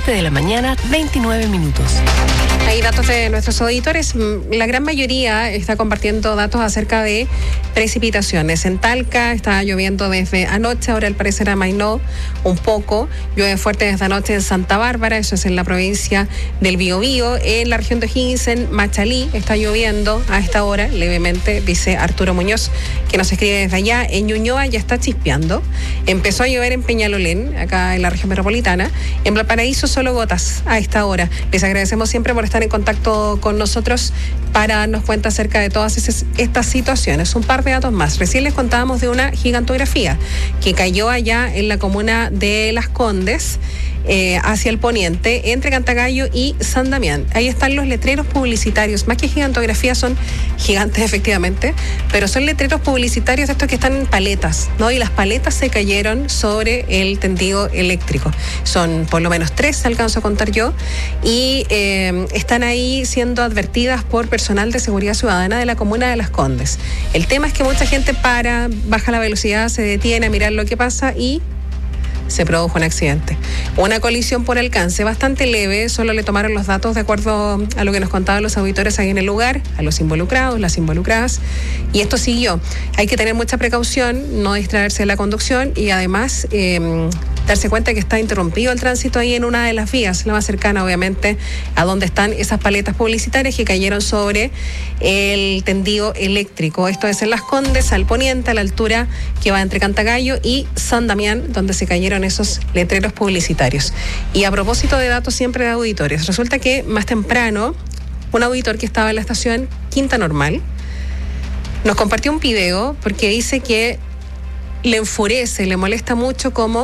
7 de la mañana, 29 minutos. Hay datos de nuestros auditores. La gran mayoría está compartiendo datos acerca de precipitaciones. En Talca está lloviendo desde anoche, ahora al parecer amainó un poco. Llueve fuerte desde anoche en Santa Bárbara, eso es en la provincia del Biobío. En la región de O'Higgins, en Machalí, está lloviendo a esta hora, levemente, dice Arturo Muñoz, que nos escribe desde allá. En Ñuñoa ya está chispeando. Empezó a llover en Peñalolén, acá en la región metropolitana. En Valparaíso solo gotas a esta hora. Les agradecemos siempre por estar en contacto con nosotros para darnos cuenta acerca de todas estas situaciones. Un par de datos más. Recién les contábamos de una gigantografía que cayó allá en la comuna de Las Condes, hacia el poniente, entre Cantagallo y San Damián. Ahí están los letreros publicitarios. Más que gigantografía, son gigantes efectivamente, pero son letreros publicitarios estos que están en paletas, ¿no? Y las paletas se cayeron sobre el tendido eléctrico. Son por lo menos 3, alcanzo a contar yo, y están ahí siendo advertidas por personal de seguridad ciudadana de la comuna de Las Condes. El tema es que mucha gente baja la velocidad, se detiene a mirar lo que pasa y se produjo un accidente. Una colisión por alcance bastante leve, solo le tomaron los datos de acuerdo a lo que nos contaban los auditores ahí en el lugar, a los involucrados, las involucradas, y esto siguió. Hay que tener mucha precaución, no distraerse de la conducción y además darse cuenta que está interrumpido el tránsito ahí en una de las vías, la más cercana obviamente a donde están esas paletas publicitarias que cayeron sobre el tendido eléctrico. Esto es en Las Condes, al poniente, a la altura que va entre Cantagallo y San Damián, donde se cayeron esos letreros publicitarios. Y a propósito de datos siempre de auditores, resulta que más temprano un auditor que estaba en la estación Quinta Normal nos compartió un video porque dice que le enfurece, le molesta mucho cómo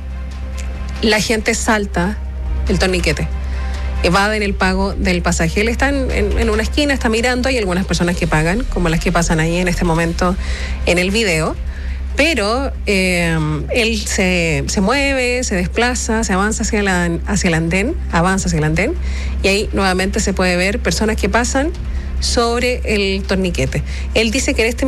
la gente salta el torniquete, evaden el pago del pasaje. Él está en una esquina, está mirando, hay algunas personas que pagan, como las que pasan ahí en este momento en el video, pero él se mueve, se desplaza, se avanza hacia el andén, y ahí nuevamente se puede ver personas que pasan sobre el torniquete. Él dice que en este